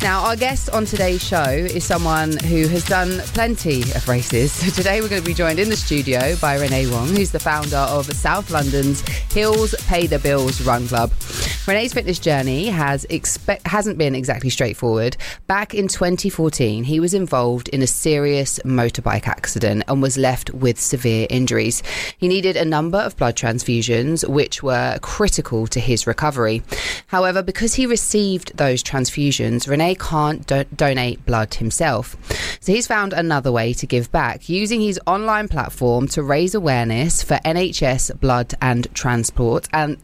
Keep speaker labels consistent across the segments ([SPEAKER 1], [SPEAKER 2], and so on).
[SPEAKER 1] Now, our guest on today's show is someone who has done plenty of races. So today we're going to be joined in the studio by Renee Wong, who's the founder of South London's Hills Pay the Bills Run Club. Renee's fitness journey hasn't been exactly straightforward. Back in 2014, he was involved in a serious motorbike accident and was left with severe injuries. He needed a number of blood transfusions, which were critical to his recovery. However, because he received those transfusions, Renee can't donate blood himself. So he's found another way to give back, using his online platform to raise awareness for NHS blood and transplant, and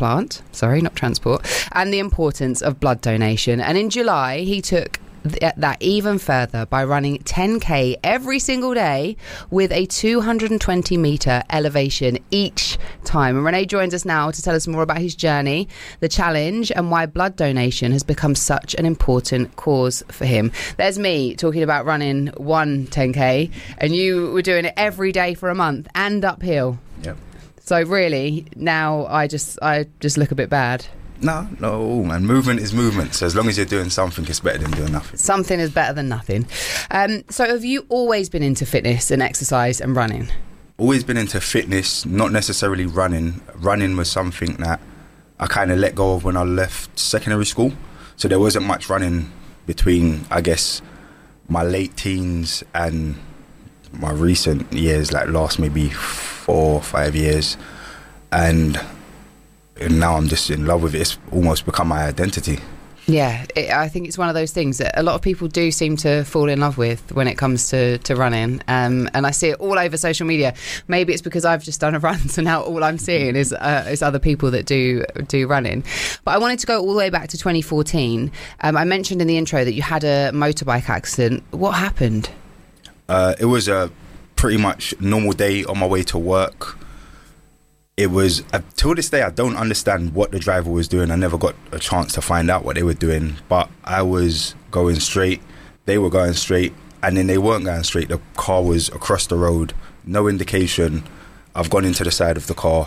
[SPEAKER 1] the importance of blood donation. And in July, he took that even further by running 10k every single day with a 220 metre elevation each time. And Renee joins us now to tell us more about his journey, the challenge, and why blood donation has become such an important cause for him. There's me talking about running one 10k, and you were doing it every day for a month and uphill.
[SPEAKER 2] Yep.
[SPEAKER 1] So really, now I just look a bit bad.
[SPEAKER 2] No, man. Movement is movement. So as long as you're doing something, it's better than doing nothing.
[SPEAKER 1] Something is better than nothing. So have you always been into fitness and exercise and running?
[SPEAKER 2] Always been into fitness, not necessarily running. Running was something that I kind of let go of when I left secondary school. So there wasn't much running between, I guess, my late teens and my recent years, like last maybe 4 or 5 years. And now I'm just in love with it. It's almost become my identity.
[SPEAKER 1] Yeah, I think it's one of those things that a lot of people do seem to fall in love with when it comes to running. And I see it all over social media. Maybe it's because I've just done a run, so now all I'm seeing is other people that do running. But I wanted to go all the way back to 2014. I mentioned in the intro that you had a motorbike accident. What happened?
[SPEAKER 2] It was a pretty much normal day on my way to work. It was, till this day, I don't understand what the driver was doing. I never got a chance to find out what they were doing. But I was going straight, they were going straight, and then they weren't going straight. The car was across the road, no indication. I've gone into the side of the car.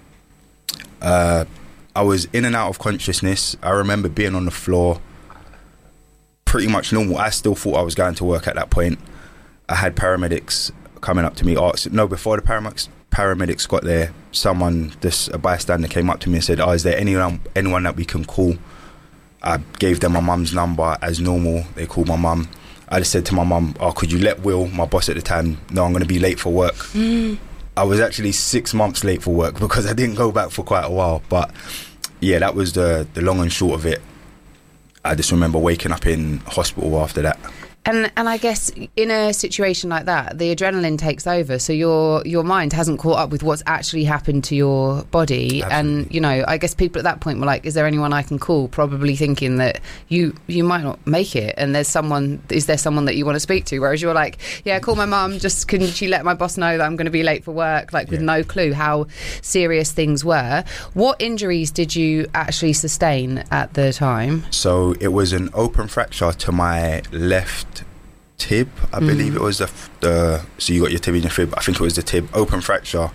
[SPEAKER 2] I was in and out of consciousness. I remember being on the floor, pretty much normal. I still thought I was going to work at that point. I had paramedics coming up to me. Before the paramedics got there, a bystander came up to me and said, is there anyone that we can call? I gave them my mum's number as normal. They called my mum. I just said to my mum, could you let Will, my boss at the time, know I'm going to be late for work? I was actually 6 months late for work because I didn't go back for quite a while. But yeah, that was the long and short of it. I just remember waking up in hospital after that.
[SPEAKER 1] And I guess in a situation like that, the adrenaline takes over. So your mind hasn't caught up with what's actually happened to your body. Absolutely. And, I guess people at that point were like, is there anyone I can call? Probably thinking that you might not make it. And is there someone that you want to speak to? Whereas you're like, yeah, call my mum. Just can she let my boss know that I'm going to be late for work? With no clue how serious things were. What injuries did you actually sustain at the time?
[SPEAKER 2] So it was an open fracture to my left tib, I believe it was so you got your tib in your fib. I think it was the tib. Open fracture.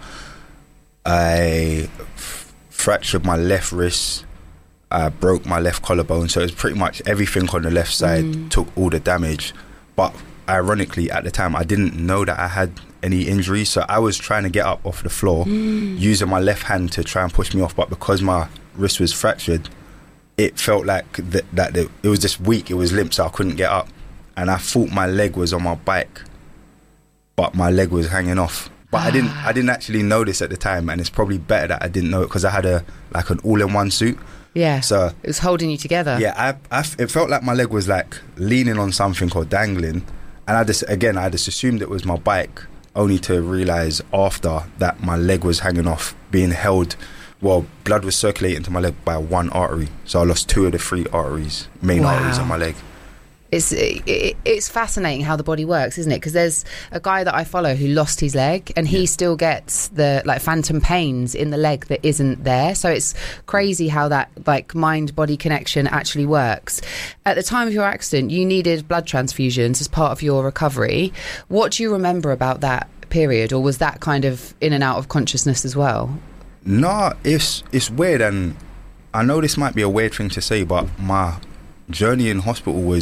[SPEAKER 2] I fractured my left wrist. I broke my left collarbone. So it was pretty much everything on the left side took all the damage. But ironically, at the time, I didn't know that I had any injuries. So I was trying to get up off the floor, using my left hand to try and push me off. But because my wrist was fractured, it felt like that it was just weak. It was limp, so I couldn't get up. And I thought my leg was on my bike, but my leg was hanging off. But I didn't actually know this at the time, and it's probably better that I didn't know it because I had an all-in-one suit.
[SPEAKER 1] Yeah,
[SPEAKER 2] so
[SPEAKER 1] it was holding you together.
[SPEAKER 2] Yeah, it felt like my leg was like leaning on something or dangling, and I just assumed it was my bike, only to realise after that my leg was hanging off, being held. Well, blood was circulating to my leg by one artery, so I lost 2 of the 3 main arteries on my leg.
[SPEAKER 1] It's fascinating how the body works, isn't it? Because there's a guy that I follow who lost his leg, and he still gets the phantom pains in the leg that isn't there. So it's crazy how that mind-body connection actually works. At the time of your accident, you needed blood transfusions as part of your recovery. What do you remember about that period, or was that kind of in and out of consciousness as well?
[SPEAKER 2] No, it's weird, and I know this might be a weird thing to say, but my journey in hospital